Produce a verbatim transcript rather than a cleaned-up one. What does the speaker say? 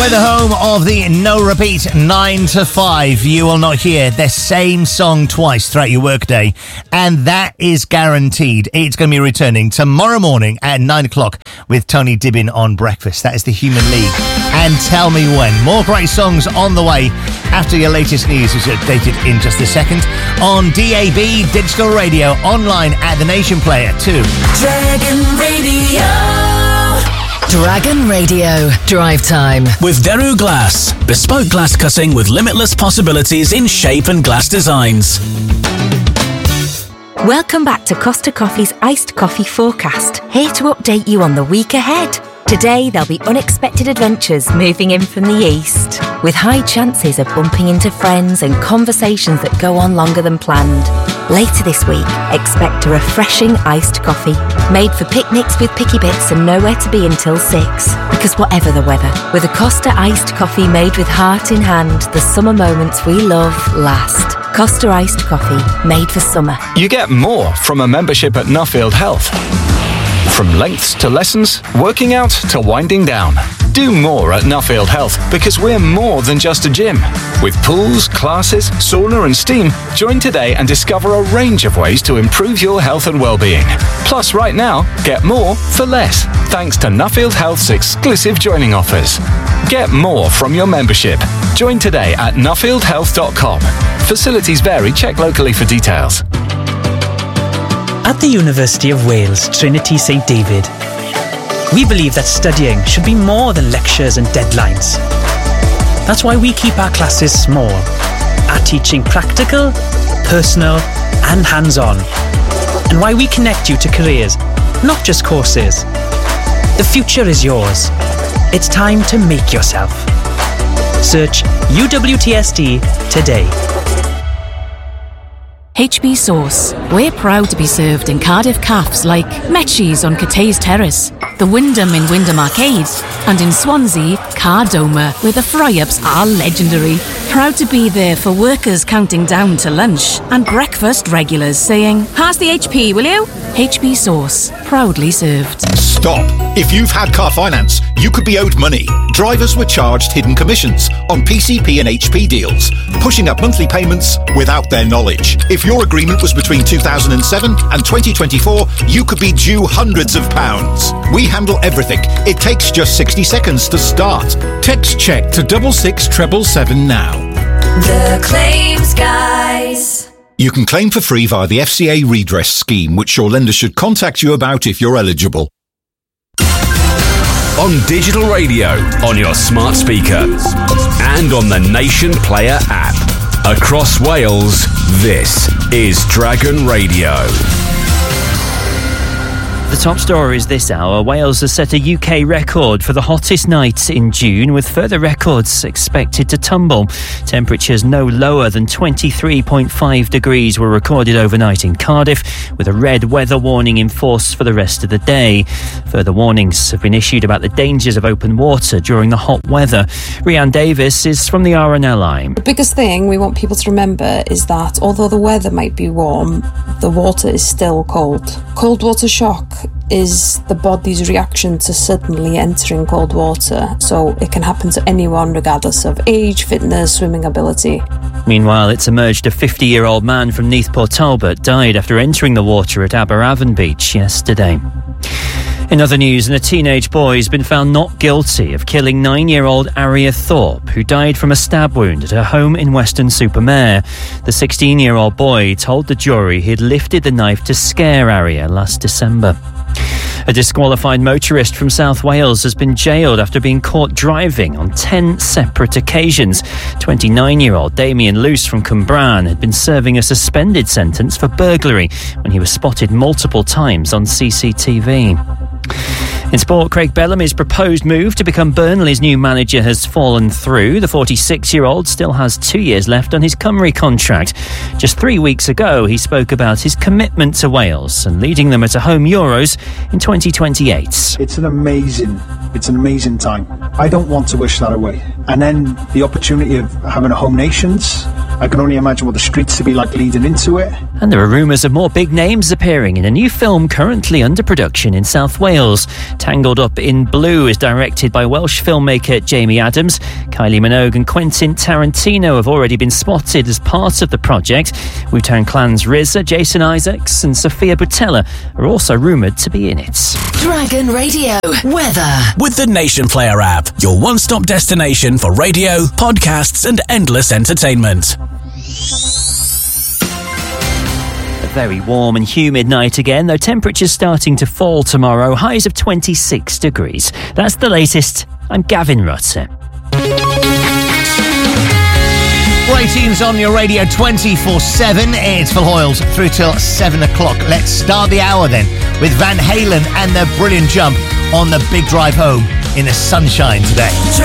Also the home of the no repeat nine to five. You will not hear the same song twice throughout your workday, and that is guaranteed. It's going to be returning tomorrow morning at nine o'clock with Tony Dibbin on breakfast. That is the Human League. And tell me when. More great songs on the way after your latest news is updated in just a second on D A B Digital Radio, online at the Nation Player too. Dragon Radio. Dragon Radio Drive Time with Deru Glass, bespoke glass cutting with limitless possibilities in shape and glass designs. Welcome back to Costa Coffee's Iced Coffee Forecast, here to update you on the week ahead. Today there'll be unexpected adventures moving in from the east, with high chances of bumping into friends and conversations that go on longer than planned. Later this week, expect a refreshing iced coffee, made for picnics with picky bits and nowhere to be until six. Because whatever the weather, with a Costa iced coffee made with heart in hand, the summer moments we love last. Costa iced coffee, made for summer. You get more from a membership at Nuffield Health. From lengths to lessons, working out to winding down. Do more at Nuffield Health, because we're more than just a gym. With pools, classes, sauna and steam, join today and discover a range of ways to improve your health and well-being. Plus, right now, get more for less, thanks to Nuffield Health's exclusive joining offers. Get more from your membership. Join today at nuffield health dot com. Facilities vary. Check locally for details. At the University of Wales, Trinity St David, we believe that studying should be more than lectures and deadlines. That's why we keep our classes small, our teaching practical, personal and hands-on, and why we connect you to careers, not just courses. The future is yours. It's time to make yourself. Search U W T S D today. H B Sauce. We're proud to be served in Cardiff cafes like Metchie's on Cathays Terrace, the Wyndham in Wyndham Arcade, and in Swansea, Cardoma, where the fry-ups are legendary. Proud to be there for workers counting down to lunch, and breakfast regulars saying, "Pass the H P, will you?" H B Sauce. Proudly served. Stop. If you've had car finance, you could be owed money. Drivers were charged hidden commissions on P C P and H P deals, pushing up monthly payments without their knowledge. If your agreement was between two thousand seven and twenty twenty-four, you could be due hundreds of pounds. We handle everything. It takes just sixty seconds to start. Text check to double six treble seven now. The Claims Guys. You can claim for free via the F C A redress scheme, which your lender should contact you about if you're eligible. On digital radio, on your smart speaker, and on the Nation Player app. Across Wales, this is Dragon Radio. The top stories this hour. Wales has set a U K record for the hottest night in June, with further records expected to tumble. Temperatures no lower than twenty-three point five degrees were recorded overnight in Cardiff, with a red weather warning in force for the rest of the day. Further warnings have been issued about the dangers of open water during the hot weather. Rhiann Davis is from the R N L I. The biggest thing we want people to remember is that although the weather might be warm, the water is still cold. Cold water shock is the body's reaction to suddenly entering cold water, so it can happen to anyone regardless of age, fitness, swimming ability. Meanwhile, it's emerged a fifty-year-old man from Neath Port Talbot died after entering the water at Aberavon Beach yesterday. In other news, a teenage boy has been found not guilty of killing nine-year-old Aria Thorpe, who died from a stab wound at her home in Weston-super-Mare. The sixteen-year-old boy told the jury he had lifted the knife to scare Aria last December. A disqualified motorist from South Wales has been jailed after being caught driving on ten separate occasions. twenty-nine-year-old Damien Luce from Cwmbran had been serving a suspended sentence for burglary when he was spotted multiple times on C C T V. In sport, Craig Bellamy's proposed move to become Burnley's new manager has fallen through. The forty-six-year-old still has two years left on his Cymru contract. Just three weeks ago, he spoke about his commitment to Wales and leading them at a home Euros in twenty twenty-eight. It's an amazing, it's an amazing time. I don't want to wish that away. And then the opportunity of having a home nations, I can only imagine what the streets to be like leading into it. And there are rumours of more big names appearing in a new film currently under production in South Wales. Tangled Up in Blue is directed by Welsh filmmaker Jamie Adams. Kylie Minogue and Quentin Tarantino have already been spotted as part of the project. Wu-Tang Clan's R Z A, Jason Isaacs and Sophia Boutella are also rumoured to be in it. Dragon Radio weather. With the Nation Player app, your one-stop destination for radio, podcasts and endless entertainment. Very warm and humid night again, though temperatures starting to fall tomorrow, highs of twenty-six degrees. That's the latest. I'm Gavin Rutter. Ratings on your radio twenty-four seven. It's Phil Hoyles through till seven o'clock. Let's start the hour then with Van Halen and their brilliant jump on the big drive home in the sunshine today.